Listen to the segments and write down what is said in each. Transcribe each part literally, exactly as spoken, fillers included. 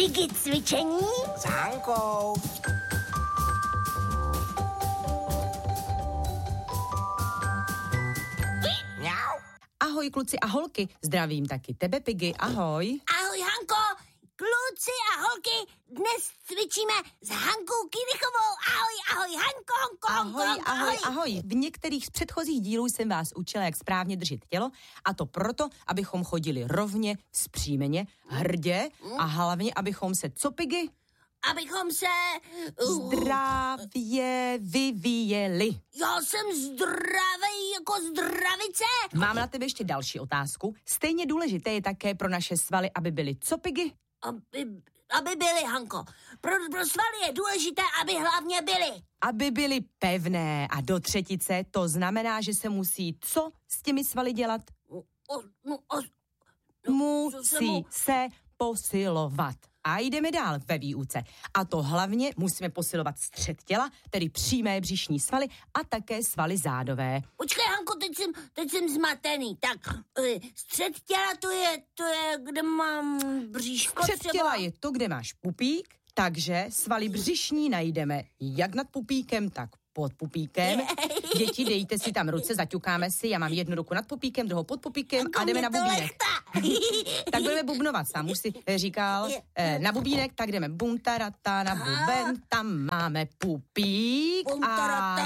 Piggy cvičení s Hankou. Mňau. Ahoj kluci a holky, zdravím taky tebe, Piggy, ahoj. Ahoj, Hanko. Kluci a holky, dnes cvičíme s Hankou Kirichovou. Ahoj, ahoj, Hanko, Hanko, Ahoj, Hanko, ahoj, ahoj, ahoj. V některých z předchozích dílů jsem vás učila, jak správně držet tělo, a to proto, abychom chodili rovně, vzpřímeně, hrdě a hlavně, abychom se, co, Piggy? Abychom se... Uh, Zdravě vyvíjeli. Já jsem zdravej jako zdravice. Mám na tebe ještě další otázku. Stejně důležité je také pro naše svaly, aby byly, co, Piggy? Aby, aby byly, Hanko. Pro, pro svaly je důležité, aby hlavně byly. Aby byly pevné a do třetice, to znamená, že se musí co s těmi svaly dělat? O, no, o, Musí se posilovat. A jdeme dál ve výuce. A to hlavně musíme posilovat střed těla, tedy přímé břišní svaly a také svaly zádové. Počkej, Hanko, teď jsem, teď jsem zmatený. Tak, střed těla to je, to je, kde mám bříško Střed třeba. těla je to, kde máš pupík, takže svaly břišní najdeme jak nad pupíkem, tak pod pupíkem. Děti, dejte si tam ruce, zaťukáme si, já mám jednu ruku nad pupíkem, druhou pod pupíkem a jdeme na bubínek. Tak budeme bubnovat, sám už si říkal, eh, na bubínek, tak jdeme bumtarata na buben, tam máme pupík a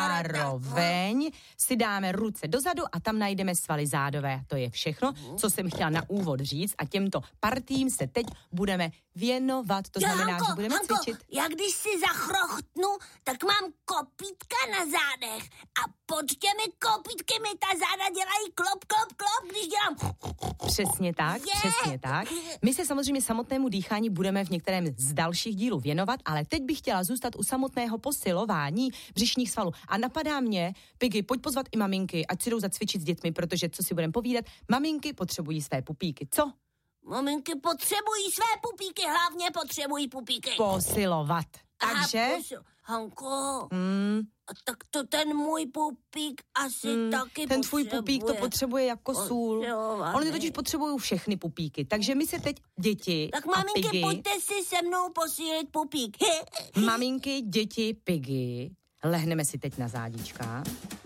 zároveň si dáme ruce dozadu a tam najdeme svaly zádové. To je všechno, co jsem chtěla na úvod říct a těmto partím se teď budeme věnovat, to znamená, Hanko, že budeme Hanko, cvičit. já když si zachrochtnu, tak mám kopítka na zádech a pod těmi kopítky mi ta záda dělají klop, klop, klop, když dělám... Přesně tak, Yeah. přesně tak. My se samozřejmě samotnému dýchání budeme v některém z dalších dílů věnovat, ale teď bych chtěla zůstat u samotného posilování břišních svalů. A napadá mě, Piggy, pojď pozvat i maminky, ať si jdou zacvičit s dětmi, protože co si budeme povídat, maminky potřebují své pupíky. Co? Maminky potřebují své pupíky, hlavně potřebují pupíky. Posilovat. Takže... Aha, posil... Hanko, Mm, a tak to ten můj pupík asi mm, taky ten tvůj potřebuje. pupík to potřebuje jako sůl. Posilovat. Oni totiž potřebují všechny pupíky. Takže my se teď, děti Tak a maminky, Piggy, pojďte si se mnou posílit pupík. maminky, děti, Piggy, lehneme si teď na zádička.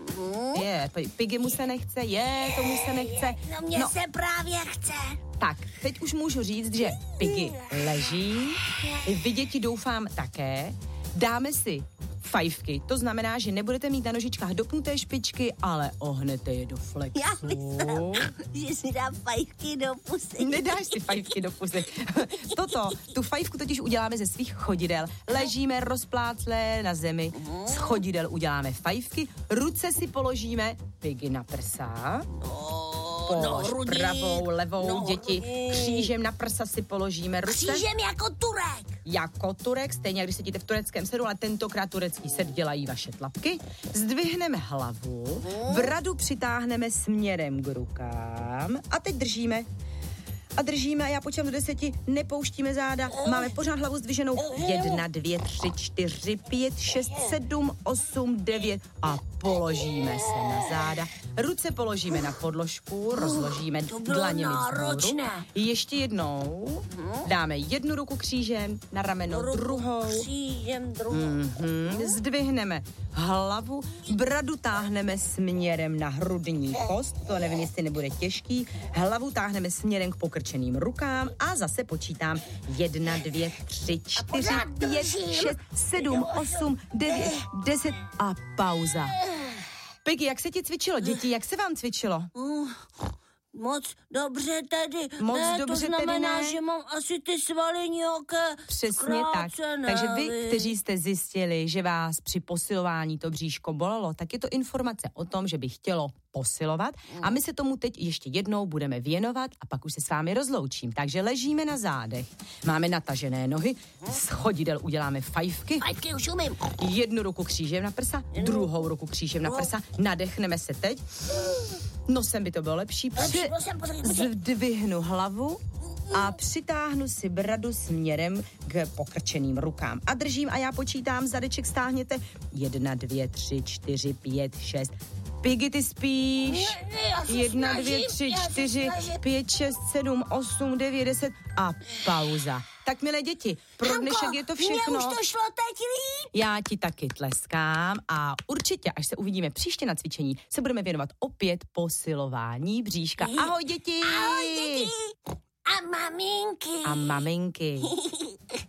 Je, Piggy mu se nechce, je, tomu se nechce. No mně No, se právě chce. tak, teď už můžu říct, že Piggy leží, vy děti doufám také, dáme si fajfky, to znamená, že nebudete mít na nožičkách dopnuté špičky, ale ohnete je do flexu. Já myslím, že si dám fajfky do pusy. Nedáš si fajfky do pusy. Toto, tu fajfku totiž uděláme ze svých chodidel. Ležíme rozpláclé na zemi, z chodidel uděláme fajfky, ruce si položíme, Piggy na prsa, polož hrudi, pravou, levou, no, děti, hrudi. křížem na prsa si položíme ruce. Křížem jako Turek. Jako Turek, stejně jak když sedíte v tureckém sedu, ale tentokrát turecký sed dělají vaše tlapky. Zdvihneme hlavu, bradu přitáhneme směrem k rukám a teď držíme. A držíme a já počítám do deseti, nepouštíme záda, máme pořád hlavu zdviženou. Jedna, dvě, tři, čtyři, pět, šest, sedm, osm, devět a položíme se na záda. Ruce položíme na podložku, rozložíme To bylo dlaněmi vzhůru. náročné. Ještě jednou dáme jednu ruku křížem, na rameno Ruku druhou. Křížem druhou. Mhm, zdvihneme hlavu, bradu táhneme směrem na hrudní kost, to nevím, jestli nebude těžký, hlavu táhneme směrem k pokrčeným rukám a zase počítám jedna, dvě, tři, čtyři, pořád pět, držím. šest, sedm, osm, devět, deset a pauza. Piggy, jak se ti cvičilo? Děti, jak se vám cvičilo? Uh, moc dobře tedy. Moc ne, dobře to znamená, tedy ne. že mám asi ty svaly nějaké Přesně tak. zkrácené, Takže vy, vy. kteří jste zjistili, že vás při posilování to bříško bolelo, tak je to informace o tom, že by chtělo posilovat a my se tomu teď ještě jednou budeme věnovat a pak už se s vámi rozloučím. Takže ležíme na zádech, máme natažené nohy, z chodidel uděláme fajfky, Fajfky už umím. jednu ruku křížem na prsa, druhou ruku křížem na prsa, nadechneme se teď, nosem by to bylo lepší, Lepší, Při- prosím, pozor, pozor. zdvihnu hlavu a přitáhnu si bradu směrem k pokrčeným rukám. A držím a já počítám, zadeček stáhněte. Jedna, dvě, tři, čtyři, pět, šest. Piggy, ty spíš? Ne, ne, já se Jedna, snažím, dvě, tři, já se čtyři, snažím. pět, šest, sedm, osm, devět, deset a pauza. Tak milé děti, pro dnešek je to všechno. Mně už to šlo teď líp. Já ti taky tleskám a určitě, až se uvidíme příště na cvičení, se budeme věnovat opět posilování bříška. Ahoj děti! Ahoj děti! A maminky! A maminky.